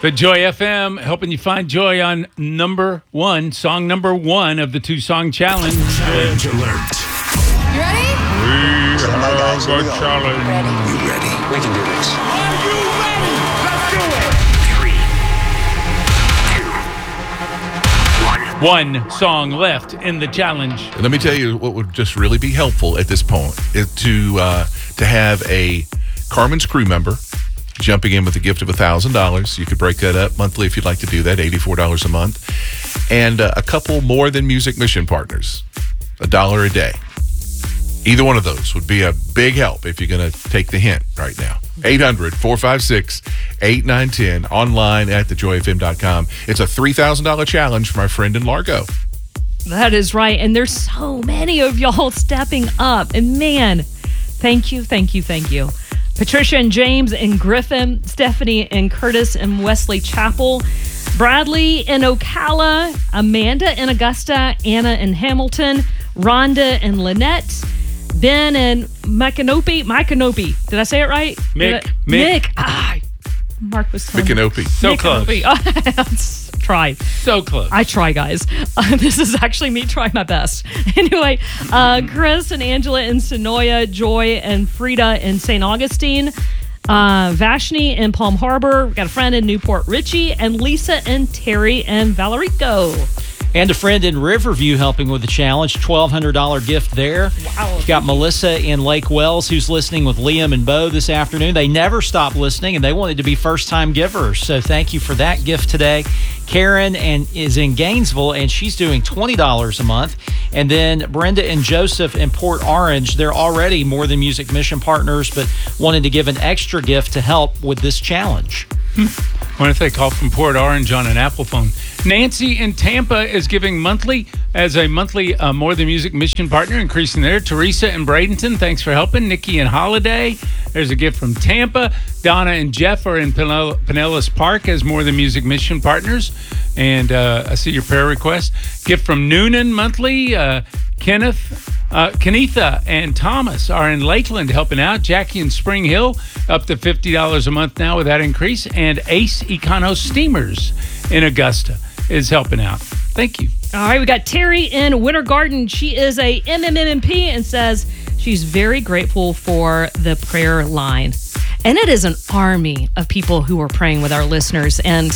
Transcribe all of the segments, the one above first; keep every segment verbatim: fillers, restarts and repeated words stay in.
The Joy F M, helping you find joy on number one, song number one of the two-song challenge. Challenge alert. You ready? We have a challenge. Ready. You ready? We can do this. Are you ready? Let's do it. Three, two, one. One song left in the challenge. Let me tell you what would just really be helpful at this point is to uh, to have a Carmen's crew member jumping in with a gift of one thousand dollars. You could break that up monthly if you'd like to do that, eighty-four dollars a month. And uh, a couple more than music mission partners, a dollar a day. Either one of those would be a big help if you're going to take the hint right now. eight hundred, four five six, eight nine one zero, online at the joy f m dot com. It's a three thousand dollars challenge for my friend in Largo. That is right. And there's so many of y'all stepping up. And man, thank you, thank you, thank you. Patricia and James and Griffin, Stephanie and Curtis and Wesley Chapel, Bradley and Ocala, Amanda and Augusta, Anna and Hamilton, Rhonda and Lynette, Ben and Micanopy. Micanopy. Did I say it right? Mick. I, Mick. Mick. Ah, Mark was telling me. Micanopy. So close. Micanopy. Try. So close. I try, guys. Uh, this is actually me trying my best. Anyway, uh, Chris and Angela in Sonoya, Joy and Frida in Saint Augustine, uh, Vashni in Palm Harbor. We've got a friend in Newport Richie, and Lisa and Terry and Valerico. And a friend in Riverview helping with the challenge, twelve hundred dollars gift there. Wow. We've got Melissa in Lake Wells who's listening with Liam and Bo this afternoon. They never stop listening, and they wanted to be first-time givers. So thank you for that gift today. Karen and is in Gainesville, and she's doing twenty dollars a month. And then Brenda and Joseph in Port Orange, they're already More Than Music mission partners, but wanted to give an extra gift to help with this challenge. Hmm. What if they call from Port Orange on an Apple phone? Nancy in Tampa is giving monthly as a monthly uh, More Than Music mission partner, increasing there. Teresa in Bradenton, thanks for helping. Nikki in Holiday, there's a gift from Tampa. Donna and Jeff are in Pinell- Pinellas Park as More Than Music mission partners. And uh, I see your prayer request. Gift from Noonan monthly. Uh, Kenneth, uh, Kenitha and Thomas are in Lakeland helping out. Jackie in Spring Hill up to fifty dollars a month now with that increase. And Ace Econo Steamers in Augusta is helping out. Thank you. All right, we got Terry in Winter Garden. She is a M M M P and says she's very grateful for the prayer line. And it is an army of people who are praying with our listeners. And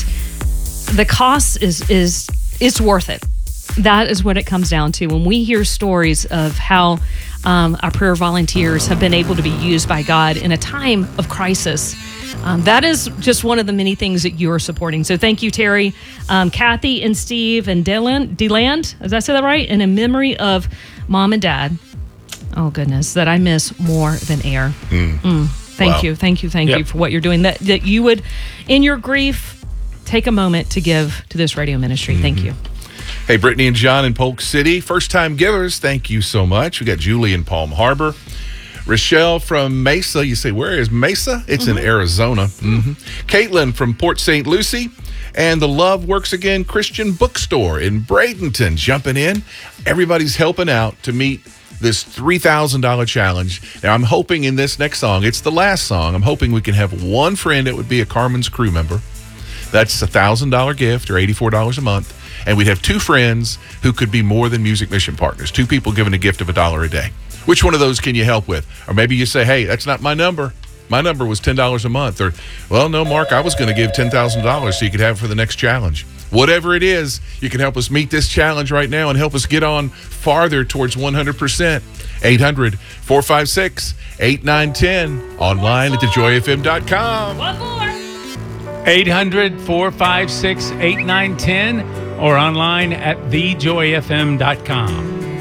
the cost is is it's worth it. That is what it comes down to. When we hear stories of how um, our prayer volunteers have been able to be used by God in a time of crisis, um, that is just one of the many things that you are supporting. So thank you, Terry, um, Kathy, and Steve, and Dylan, Deland. Did I say that right? And in memory of Mom and Dad. Oh goodness, that I miss more than air. Mm. Mm. Thank Wow. you, thank you, thank Yep. you for what you're doing. That that you would, in your grief, take a moment to give to this radio ministry. Mm-hmm. Thank you. Hey, Brittany and John in Polk City, first-time givers, thank you so much. We got Julie in Palm Harbor. Rochelle from Mesa. You say, where is Mesa? It's mm-hmm. in Arizona. Mm-hmm. Caitlin from Port Saint Lucie. And the Love Works Again Christian Bookstore in Bradenton jumping in. Everybody's helping out to meet this three thousand dollars challenge. Now, I'm hoping in this next song, it's the last song, I'm hoping we can have one friend that would be a Carmen's crew member. That's a one thousand dollars gift or eighty-four dollars a month. And we'd have two friends who could be More Than Music mission partners, two people giving a gift of a dollar a day. Which one of those can you help with? Or maybe you say, hey, that's not my number. My number was ten dollars a month. Or, well, no, Mark, I was going to give ten thousand dollars so you could have it for the next challenge. Whatever it is, you can help us meet this challenge right now and help us get on farther towards one hundred percent. eight hundred, four five six, eight nine one zero. Online at the joy f m dot com. One more. eight hundred, four five six, eight nine one zero or online at the joy f m dot com.